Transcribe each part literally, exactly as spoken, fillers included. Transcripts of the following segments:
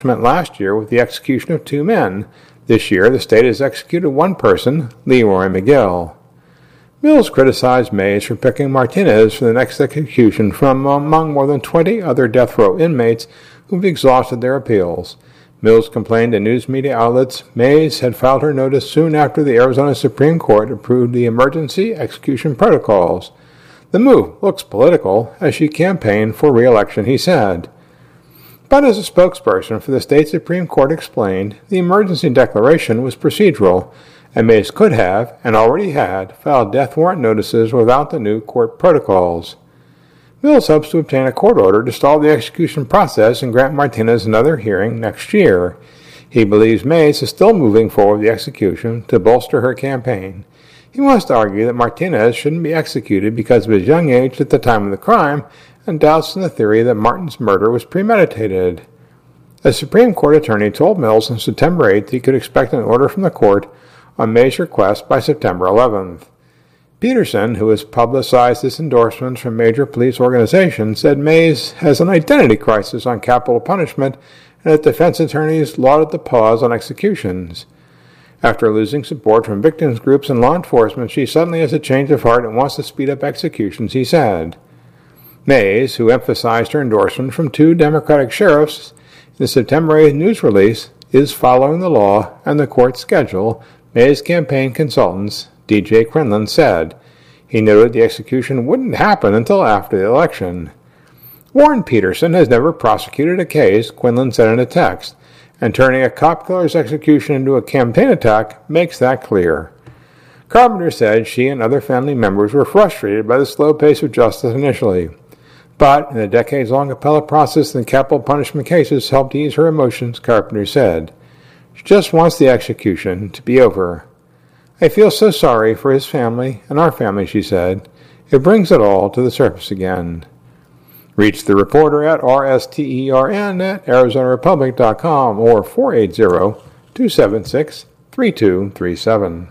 last year with the execution of two men. This year, the state has executed one person, Leroy McGill. Mills criticized Mays for picking Martinez for the next execution from among more than twenty other death row inmates who've exhausted their appeals. Mills complained to news media outlets Mays had filed her notice soon after the Arizona Supreme Court approved the emergency execution protocols. The move looks political as she campaigned for re-election, he said. But as a spokesperson for the state Supreme Court explained, the emergency declaration was procedural, and Mays could have, and already had, filed death warrant notices without the new court protocols. Mills hopes to obtain a court order to stall the execution process and grant Martinez another hearing next year. He believes Mays is still moving forward the execution to bolster her campaign. He wants to argue that Martinez shouldn't be executed because of his young age at the time of the crime, and doubts in the theory that Martin's murder was premeditated. A Supreme Court attorney told Mills on September eighth he could expect an order from the court on May's request by September eleventh. Peterson, who has publicized this endorsement from major police organizations, said Mays has an identity crisis on capital punishment and that defense attorneys lauded the pause on executions. After losing support from victims groups and law enforcement, she suddenly has a change of heart and wants to speed up executions, he said. Mays, who emphasized her endorsement from two Democratic sheriffs in the September eighth news release, is following the law and the court schedule, Mays' campaign consultants, D J Quinlan, said. He noted the execution wouldn't happen until after the election. Warren Peterson has never prosecuted a case, Quinlan said in a text, and turning a cop killer's execution into a campaign attack makes that clear. Carpenter said she and other family members were frustrated by the slow pace of justice initially. But in the decades-long appellate process in capital punishment cases helped ease her emotions, Carpenter said. She just wants the execution to be over. I feel so sorry for his family and our family, she said. It brings it all to the surface again. Reach the reporter at R S T E R N at Arizona Republic dot com or four eight zero, two seven six, three two three seven.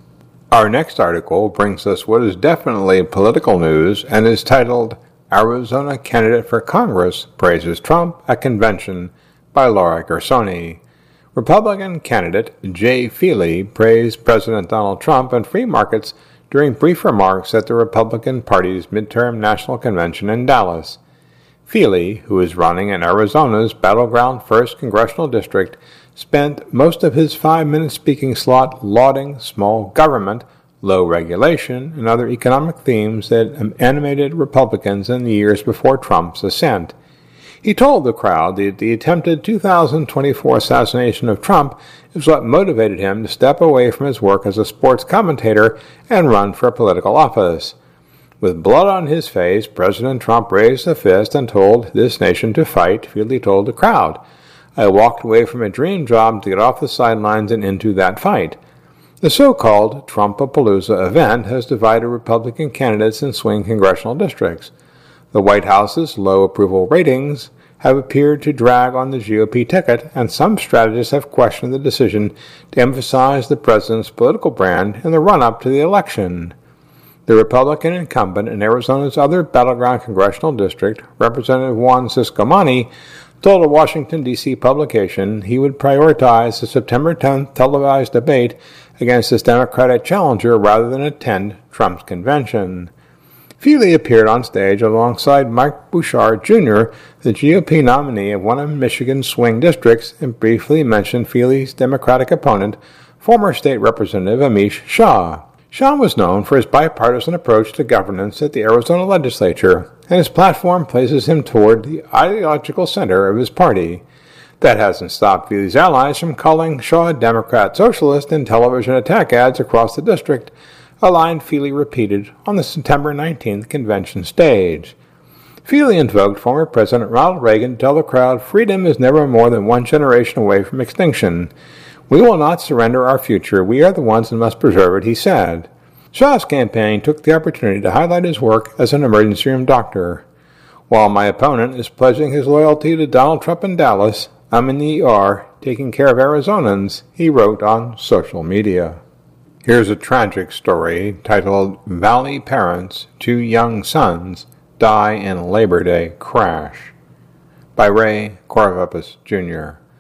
Our next article brings us what is definitely political news and is titled Arizona Candidate for Congress Praises Trump at Convention by Laura Gersoni. Republican candidate Jay Feely praised President Donald Trump and free markets during brief remarks at the Republican Party's midterm national convention in Dallas. Feely, who is running in Arizona's battleground first congressional district, spent most of his five-minute speaking slot lauding small government, low regulation, and other economic themes that animated Republicans in the years before Trump's ascent. He told the crowd that the attempted two thousand twenty-four assassination of Trump is what motivated him to step away from his work as a sports commentator and run for political office. With blood on his face, President Trump raised a fist and told this nation to fight, Feely told the crowd. I walked away from a dream job to get off the sidelines and into that fight. The so-called Trumpapalooza event has divided Republican candidates in swing congressional districts. The White House's low approval ratings have appeared to drag on the G O P ticket, and some strategists have questioned the decision to emphasize the president's political brand in the run-up to the election. The Republican incumbent in Arizona's other battleground congressional district, Representative Juan Ciscomani, told a Washington, D C publication he would prioritize the September tenth televised debate against his Democratic challenger rather than attend Trump's convention. Feely appeared on stage alongside Mike Bouchard, Junior, the G O P nominee of one of Michigan's swing districts, and briefly mentioned Feely's Democratic opponent, former state representative Amish Shah. Shah was known for his bipartisan approach to governance at the Arizona legislature, and his platform places him toward the ideological center of his party. That hasn't stopped Feely's allies from calling Shaw a Democrat socialist in television attack ads across the district, a line Feely repeated on the September nineteenth convention stage. Feely invoked former President Ronald Reagan to tell the crowd freedom is never more than one generation away from extinction. We will not surrender our future. We are the ones that must preserve it, he said. Shah's campaign took the opportunity to highlight his work as an emergency room doctor. While my opponent is pledging his loyalty to Donald Trump in Dallas, I'm in the E R taking care of Arizonans, he wrote on social media. Here's a tragic story titled Valley Parents, Two Young Sons Die in Labor Day Crash by Ray Corvapus, Junior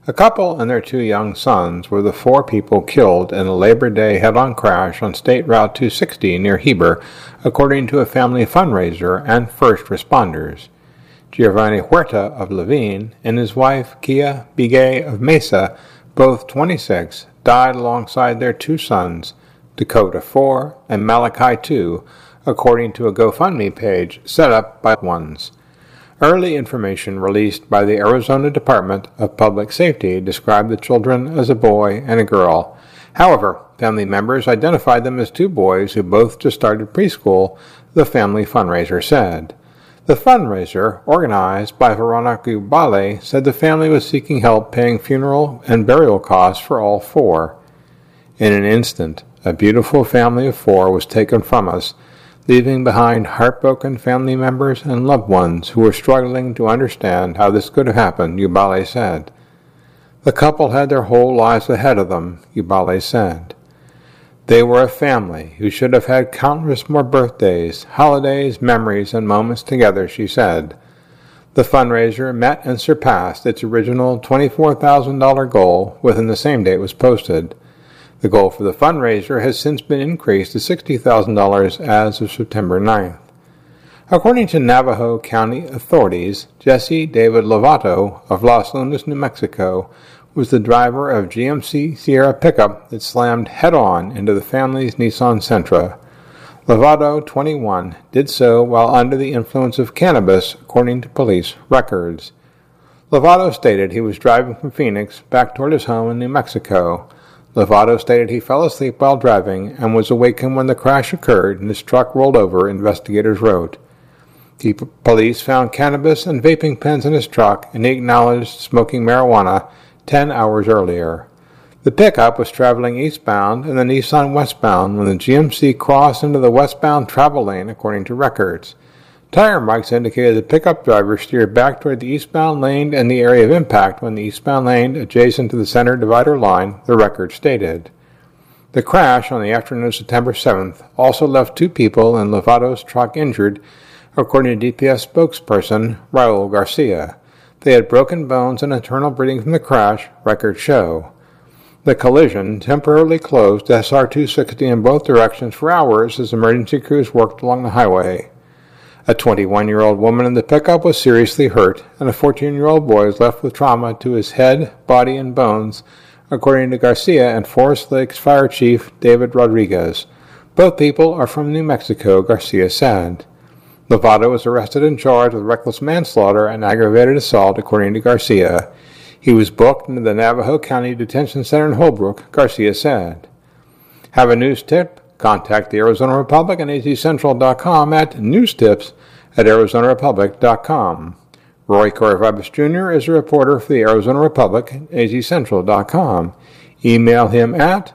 A couple and their two young sons were the four people killed in a Labor Day head-on crash on State Route two sixty near Heber, according to a family fundraiser and first responders. Giovanni Huerta of Levine and his wife Kia Bigay of Mesa, both twenty-six, died alongside their two sons, Dakota four and Malachi two, according to a GoFundMe page set up by ones. Early information released by the Arizona Department of Public Safety described the children as a boy and a girl. However, family members identified them as two boys who both just started preschool, the family fundraiser said. The fundraiser, organized by Veronica Ubale, said the family was seeking help paying funeral and burial costs for all four. In an instant, a beautiful family of four was taken from us, leaving behind heartbroken family members and loved ones who were struggling to understand how this could have happened, Ubale said. The couple had their whole lives ahead of them, Ubale said. They were a family who should have had countless more birthdays, holidays, memories, and moments together, she said. The fundraiser met and surpassed its original twenty-four thousand dollars goal within the same day it was posted. The goal for the fundraiser has since been increased to sixty thousand dollars as of September ninth. According to Navajo County authorities, Jesse David Lovato of Los Lunas, New Mexico, was the driver of G M C Sierra pickup that slammed head-on into the family's Nissan Sentra. Lovato, twenty-one, did so while under the influence of cannabis, according to police records. Lovato stated he was driving from Phoenix back toward his home in New Mexico. Lovato stated he fell asleep while driving and was awakened when the crash occurred and his truck rolled over, investigators wrote. The p- police found cannabis and vaping pens in his truck, and he acknowledged smoking marijuana ten hours earlier. The pickup was traveling eastbound and the Nissan westbound when the G M C crossed into the westbound travel lane, according to records. Tire marks indicated the pickup driver steered back toward the eastbound lane and the area of impact when the eastbound lane adjacent to the center divider line, the record stated. The crash on the afternoon of September seventh also left two people in Lovato's truck injured, according to D P S spokesperson Raul Garcia. They had broken bones and internal bleeding from the crash, records show. The collision temporarily closed S R two sixty in both directions for hours as emergency crews worked along the highway. A twenty-one-year-old woman in the pickup was seriously hurt, and a fourteen-year-old boy is left with trauma to his head, body, and bones, according to Garcia and Forest Lakes Fire Chief David Rodriguez. Both people are from New Mexico, Garcia said. Lovato was arrested and charged with reckless manslaughter and aggravated assault, according to Garcia. He was booked into the Navajo County Detention Center in Holbrook, Garcia said. Have a news tip? Contact the Arizona Republic and A Z Central dot com at newstips at Arizona Republic dot com. Roy Coravibus Junior is a reporter for the Arizona Republic at A Z Central dot com. Email him at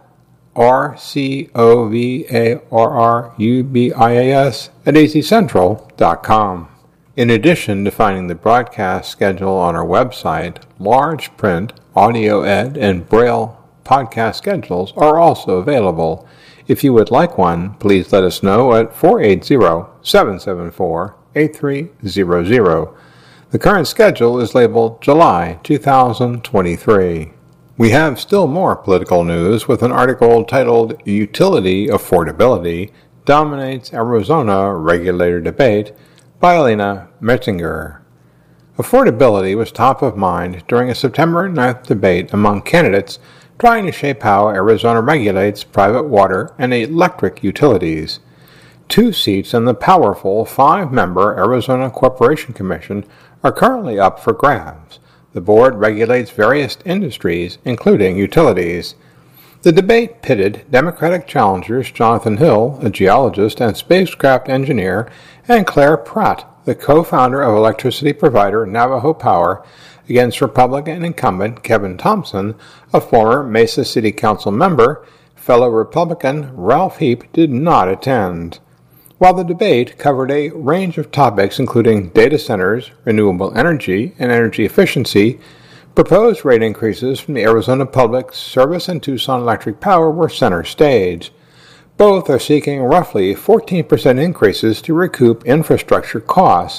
R C O V A R R U B I A S at A Z Central dot com. In addition to finding the broadcast schedule on our website, large print, audio ed, and braille podcast schedules are also available. If you would like one, please let us know at four eight zero, seven seven four, eight three zero zero. The current schedule is labeled July two thousand twenty-three. We have still more political news with an article titled Utility Affordability Dominates Arizona Regulator Debate by Elena Metzinger. Affordability was top of mind during a September ninth debate among candidates trying to shape how Arizona regulates private water and electric utilities. Two seats on the powerful five-member Arizona Corporation Commission are currently up for grabs. The board regulates various industries, including utilities. The debate pitted Democratic challengers Jonathan Hill, a geologist and spacecraft engineer, and Claire Pratt, the co-founder of electricity provider Navajo Power, against Republican incumbent Kevin Thompson, a former Mesa City Council member. Fellow Republican Ralph Heap did not attend. While the debate covered a range of topics including data centers, renewable energy, and energy efficiency, proposed rate increases from the Arizona Public Service and Tucson Electric Power were center stage. Both are seeking roughly fourteen percent increases to recoup infrastructure costs.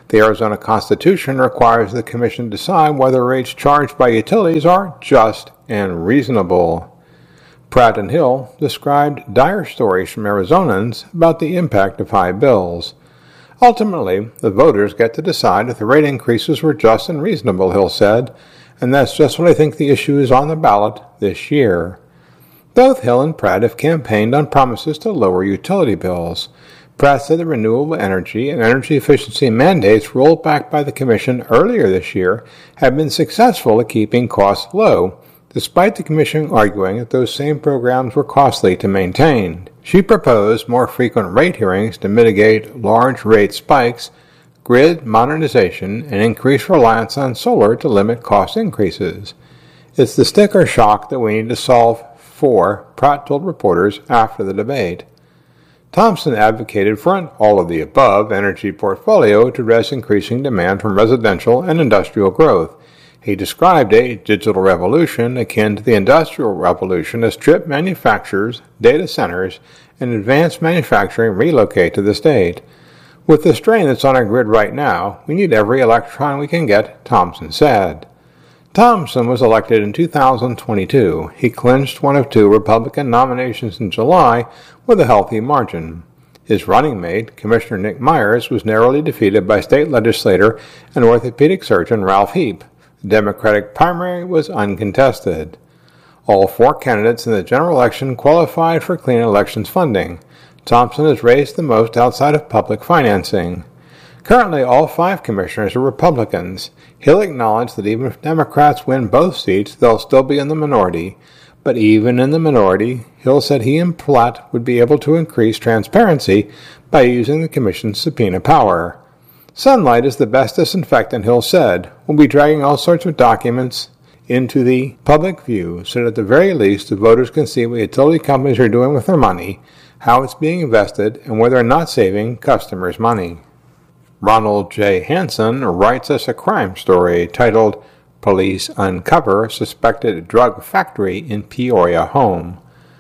The Arizona Constitution requires the Commission decide whether rates charged by utilities are just and reasonable. Pratt and Hill described dire stories from Arizonans about the impact of high bills. Ultimately, the voters get to decide if the rate increases were just and reasonable, Hill said, and that's just what I think the issue is on the ballot this year. Both Hill and Pratt have campaigned on promises to lower utility bills. Pratt said the renewable energy and energy efficiency mandates rolled back by the Commission earlier this year have been successful at keeping costs low, despite the Commission arguing that those same programs were costly to maintain. She proposed more frequent rate hearings to mitigate large rate spikes, grid modernization, and increased reliance on solar to limit cost increases. It's the sticker shock that we need to solve for, Pratt told reporters after the debate. Thompson advocated for an all-of-the-above energy portfolio to address increasing demand from residential and industrial growth. He described a digital revolution akin to the Industrial Revolution as chip manufacturers, data centers, and advanced manufacturing relocate to the state. With the strain that's on our grid right now, we need every electron we can get, Thompson said. Thompson was elected in two thousand twenty-two. He clinched one of two Republican nominations in July with a healthy margin. His running mate, Commissioner Nick Myers, was narrowly defeated by state legislator and orthopedic surgeon Ralph Heap. The Democratic primary was uncontested. All four candidates in the general election qualified for clean elections funding. Thompson has raised the most outside of public financing. Currently, all five commissioners are Republicans. Hill acknowledged that even if Democrats win both seats, they'll still be in the minority. But even in the minority, Hill said he and Platt would be able to increase transparency by using the Commission's subpoena power. Sunlight is the best disinfectant, Hill said. We'll be dragging all sorts of documents into the public view so that at the very least the voters can see what utility companies are doing with their money, how it's being invested, and whether they're not saving customers' money. Ronald J. Hansen writes us a crime story titled Police Uncover Suspected Drug Factory in Peoria Home.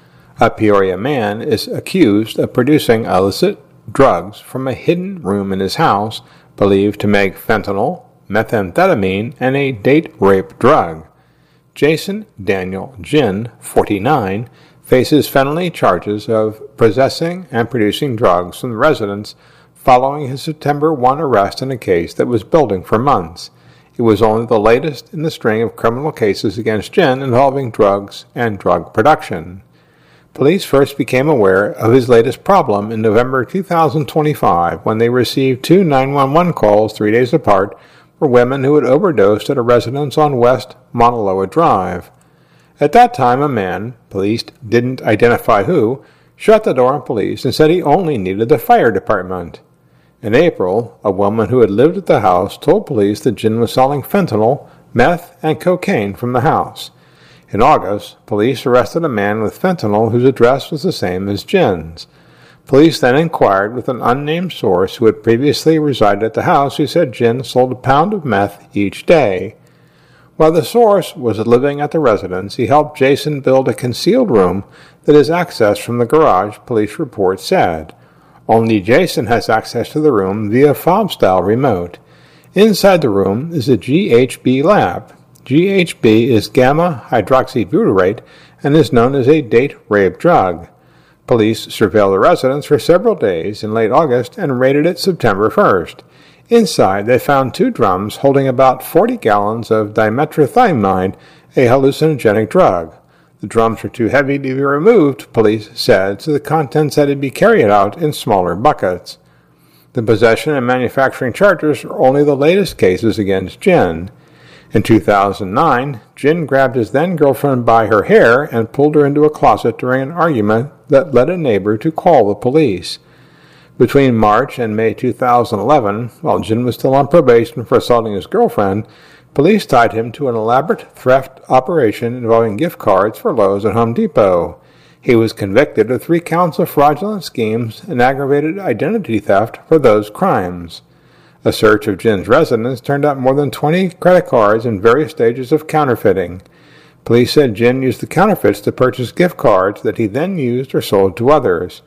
A Peoria man is accused of producing illicit drugs from a hidden room in his house believed to make fentanyl, methamphetamine, and a date rape drug. Jason Daniel Ginn, forty-nine, faces felony charges of possessing and producing drugs from the residence following his September first arrest in a case that was building for months. It was only the latest in the string of criminal cases against Ginn involving drugs and drug production. Police first became aware of his latest problem in November two thousand twenty-five when they received two nine one one calls three days apart for women who had overdosed at a residence on West Mauna Loa Drive. At that time, a man, police didn't identify who, shut the door on police and said he only needed the fire department. In April, a woman who had lived at the house told police that Ginn was selling fentanyl, meth, and cocaine from the house. In August, police arrested a man with fentanyl whose address was the same as Ginn's. Police then inquired with an unnamed source who had previously resided at the house who said Ginn sold a pound of meth each day. While the source was living at the residence, he helped Jason build a concealed room that is accessed from the garage, police reports said. Only Jason has access to the room via fob-style remote. Inside the room is a G H B lab. G H B is gamma-hydroxybutyrate and is known as a date rape drug. Police surveilled the residence for several days in late August and raided it September first. Inside, they found two drums holding about forty gallons of dimethylamide, a hallucinogenic drug. The drums were too heavy to be removed, police said, so the contents had to be carried out in smaller buckets. The possession and manufacturing charges are only the latest cases against Ginn. In two thousand nine, Ginn grabbed his then-girlfriend by her hair and pulled her into a closet during an argument that led a neighbor to call the police. Between March and May two thousand eleven, while Ginn was still on probation for assaulting his girlfriend, police tied him to an elaborate theft operation involving gift cards for Lowe's and Home Depot. He was convicted of three counts of fraudulent schemes and aggravated identity theft for those crimes. A search of Ginn's residence turned up more than twenty credit cards in various stages of counterfeiting. Police said Ginn used the counterfeits to purchase gift cards that he then used or sold to others.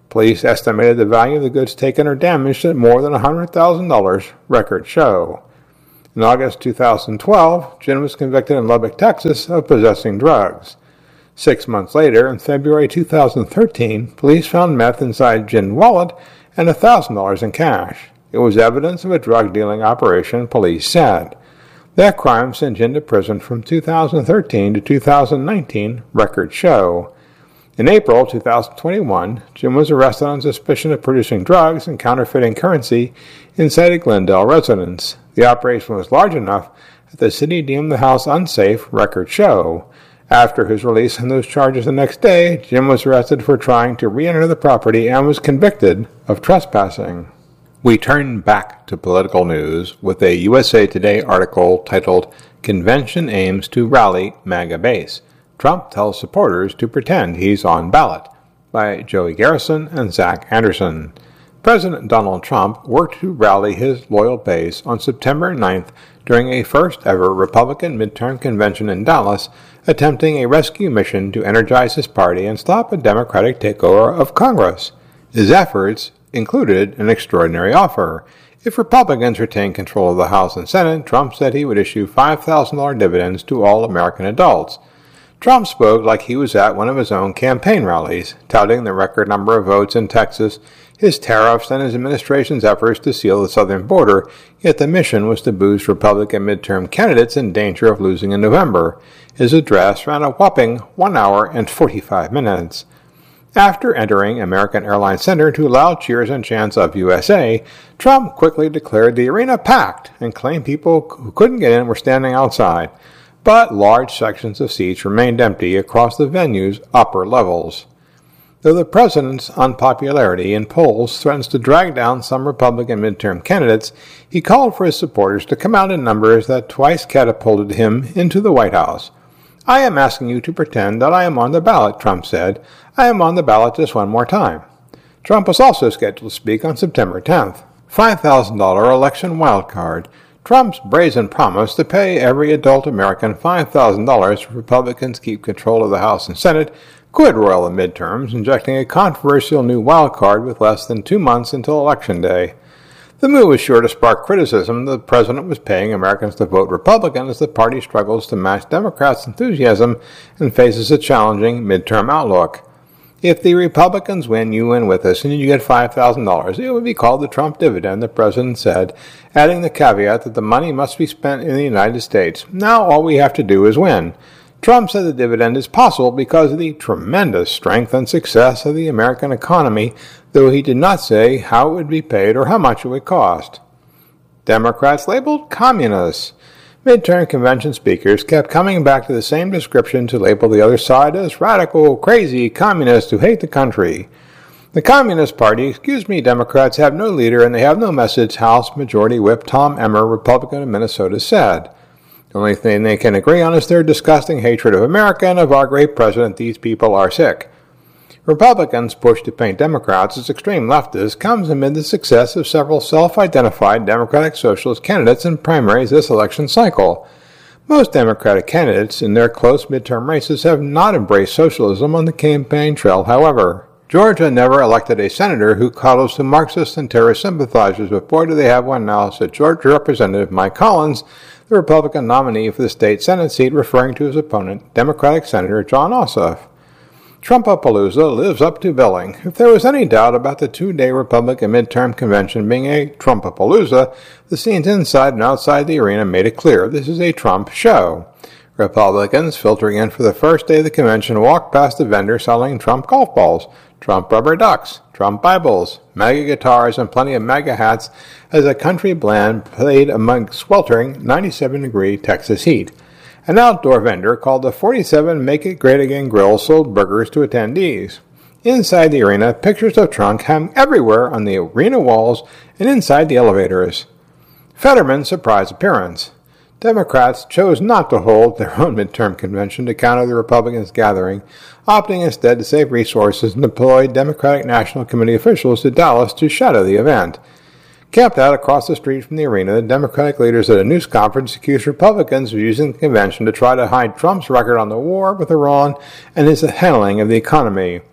Police estimated the value of the goods taken or damaged at more than one hundred thousand dollars, records show. In August two thousand twelve, Jin was convicted in Lubbock, Texas, of possessing drugs. Six months later, in February two thousand thirteen, police found meth inside Jin's wallet and one thousand dollars in cash. It was evidence of a drug-dealing operation, police said. That crime sent Jin to prison from two thousand thirteen to two thousand nineteen, records show. In April two thousand twenty-one, Jin was arrested on suspicion of producing drugs and counterfeiting currency inside a Glendale residence. The operation was large enough that the city deemed the house unsafe, records show. After his release on those charges the next day, Jin was arrested for trying to re-enter the property and was convicted of trespassing. We turn back to political news with a U S A Today article titled, Convention Aims to Rally MAGA Base. Trump tells supporters to pretend he's on ballot, by Joey Garrison and Zach Anderson. President Donald Trump worked to rally his loyal base on September ninth during a first-ever Republican midterm convention in Dallas, attempting a rescue mission to energize his party and stop a Democratic takeover of Congress. His efforts included an extraordinary offer. If Republicans retain control of the House and Senate, Trump said he would issue five thousand dollars dividends to all American adults. Trump spoke like he was at one of his own campaign rallies, touting the record number of votes in Texas, his tariffs, and his administration's efforts to seal the southern border, yet the mission was to boost Republican midterm candidates in danger of losing in November. His address ran a whopping one hour and forty-five minutes. After entering American Airlines Center to loud cheers and chants of U S A, Trump quickly declared the arena packed and claimed people who couldn't get in were standing outside. But large sections of seats remained empty across the venue's upper levels. Though the president's unpopularity in polls threatens to drag down some Republican midterm candidates, he called for his supporters to come out in numbers that twice catapulted him into the White House. I am asking you to pretend that I am on the ballot, Trump said. I am on the ballot just one more time. Trump was also scheduled to speak on September tenth. five thousand dollars election wildcard. Trump's brazen promise to pay every adult American five thousand dollars if Republicans keep control of the House and Senate could roil the midterms, injecting a controversial new wild card with less than two months until Election Day. The move was sure to spark criticism that the president was paying Americans to vote Republican as the party struggles to match Democrats' enthusiasm and faces a challenging midterm outlook. If the Republicans win, you win with us, and you get five thousand dollars. It would be called the Trump dividend, the president said, adding the caveat that the money must be spent in the United States. Now all we have to do is win. Trump said the dividend is possible because of the tremendous strength and success of the American economy, though he did not say how it would be paid or how much it would cost. Democrats labeled communists. Midterm convention speakers kept coming back to the same description to label the other side as radical, crazy communists who hate the country. The Communist Party, excuse me, Democrats have no leader and they have no message, House Majority Whip Tom Emmer, Republican of Minnesota, said. The only thing they can agree on is their disgusting hatred of America and of our great president. These people are sick. Republicans' push to paint Democrats as extreme leftists comes amid the success of several self-identified Democratic Socialist candidates in primaries this election cycle. Most Democratic candidates in their close midterm races have not embraced socialism on the campaign trail, however. Georgia never elected a senator who coddles to Marxist and terrorist sympathizers, but boy do they have one now, said Georgia Representative Mike Collins, the Republican nominee for the state Senate seat, referring to his opponent, Democratic Senator Jon Ossoff. Trumpapalooza lives up to billing. If there was any doubt about the two-day Republican midterm convention being a Trumpapalooza, the scenes inside and outside the arena made it clear this is a Trump show. Republicans filtering in for the first day of the convention walked past a vendor selling Trump golf balls, Trump rubber ducks, Trump Bibles, MAGA guitars, and plenty of MAGA hats as a country band played among sweltering ninety-seven degree Texas heat. An outdoor vendor called the forty-seven Make It Great Again Grill sold burgers to attendees. Inside the arena, pictures of Trump hung everywhere on the arena walls and inside the elevators. Fetterman's surprise appearance. Democrats chose not to hold their own midterm convention to counter the Republicans' gathering, opting instead to save resources and deploy Democratic National Committee officials to Dallas to shadow the event. Camped out across the street from the arena, the Democratic leaders at a news conference accused Republicans of using the convention to try to hide Trump's record on the war with Iran and his handling of the economy.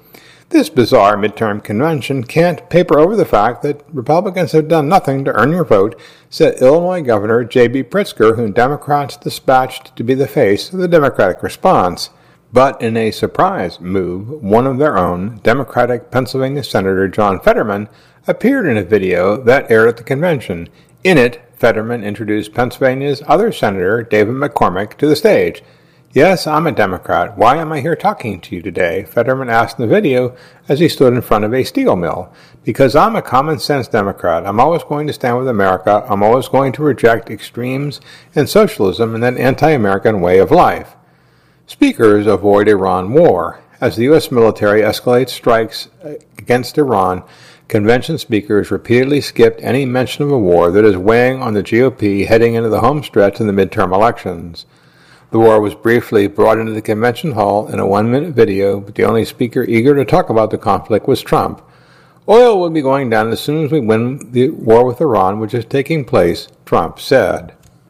This bizarre midterm convention can't paper over the fact that Republicans have done nothing to earn your vote, said Illinois Governor J B Pritzker, whom Democrats dispatched to be the face of the Democratic response. But in a surprise move, one of their own, Democratic Pennsylvania Senator John Fetterman, appeared in a video that aired at the convention. In it, Fetterman introduced Pennsylvania's other senator, David McCormick, to the stage. "Yes, I'm a Democrat. Why am I here talking to you today?" Fetterman asked in the video as he stood in front of a steel mill. "Because I'm a common-sense Democrat. I'm always going to stand with America. I'm always going to reject extremes and socialism and that anti-American way of life." Speakers avoid Iran war. As the U S military escalates strikes against Iran, convention speakers repeatedly skipped any mention of a war that is weighing on the G O P heading into the home stretch in the midterm elections. The war was briefly brought into the convention hall in a one-minute video, but the only speaker eager to talk about the conflict was Trump. "Oil will be going down as soon as we win the war with Iran, which is taking place," Trump said.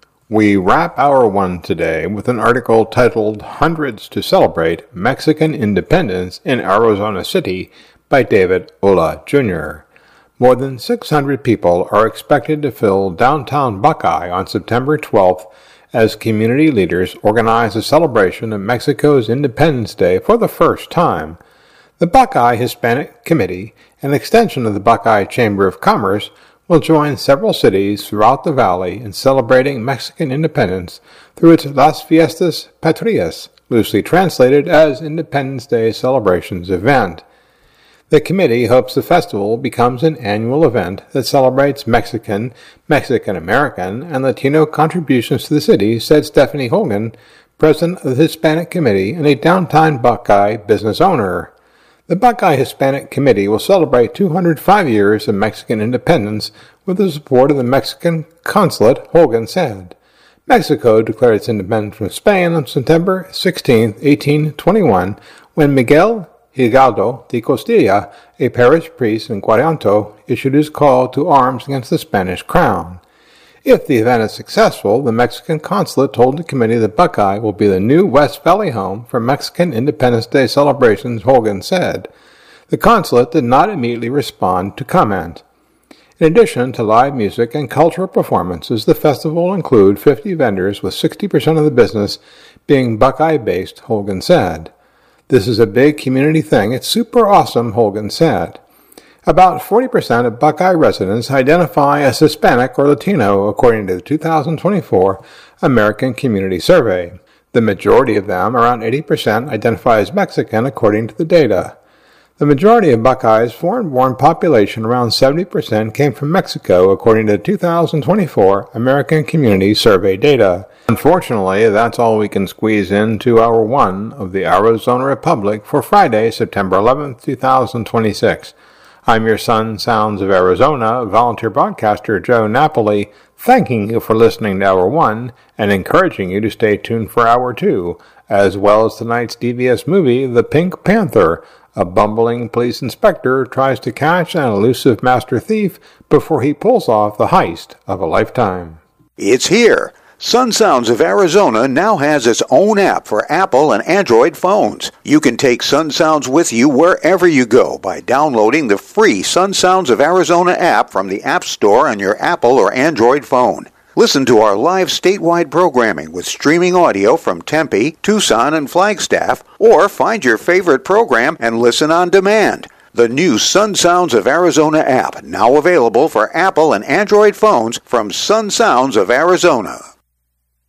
We wrap Hour One today with an article titled "Hundreds to Celebrate Mexican Independence in Arizona City" by David Ola, Junior More than six hundred people are expected to fill downtown Buckeye on September twelfth as community leaders organize a celebration of Mexico's Independence Day for the first time. The Buckeye Hispanic Committee, an extension of the Buckeye Chamber of Commerce, will join several cities throughout the valley in celebrating Mexican independence through its Las Fiestas Patrias, loosely translated as Independence Day Celebrations event. The committee hopes the festival becomes an annual event that celebrates Mexican, Mexican-American, and Latino contributions to the city, said Stephanie Hogan, president of the Hispanic Committee and a downtown Buckeye business owner. The Buckeye Hispanic Committee will celebrate two hundred five years of Mexican independence with the support of the Mexican consulate, Hogan said. Mexico declared its independence from Spain on September sixteenth, eighteen twenty-one, when Miguel Hidalgo de Costilla, a parish priest in Guaranto, issued his call to arms against the Spanish crown. If the event is successful, the Mexican consulate told the committee that Buckeye will be the new West Valley home for Mexican Independence Day celebrations, Hogan said. The consulate did not immediately respond to comment. In addition to live music and cultural performances, the festival will include fifty vendors with sixty percent of the business being Buckeye-based, Hogan said. "This is a big community thing. It's super awesome," Hogan said. About forty percent of Buckeye residents identify as Hispanic or Latino, according to the two thousand twenty-four American Community Survey. The majority of them, around eighty percent, identify as Mexican, according to the data. The majority of Buckeye's foreign-born population, around seventy percent, came from Mexico, according to the two thousand twenty-four American Community Survey data. Unfortunately, that's all we can squeeze into Hour One of the Arizona Republic for Friday, September eleventh, two thousand twenty-six. I'm your Sun Sounds of Arizona volunteer broadcaster Joe Napoli, thanking you for listening to Hour One and encouraging you to stay tuned for Hour Two, as well as tonight's D V S movie, The Pink Panther. A bumbling police inspector tries to catch an elusive master thief before he pulls off the heist of a lifetime. It's here. Sun Sounds of Arizona now has its own app for Apple and Android phones. You can take Sun Sounds with you wherever you go by downloading the free Sun Sounds of Arizona app from the App Store on your Apple or Android phone. Listen to our live statewide programming with streaming audio from Tempe, Tucson, and Flagstaff, or find your favorite program and listen on demand. The new Sun Sounds of Arizona app, now available for Apple and Android phones from Sun Sounds of Arizona.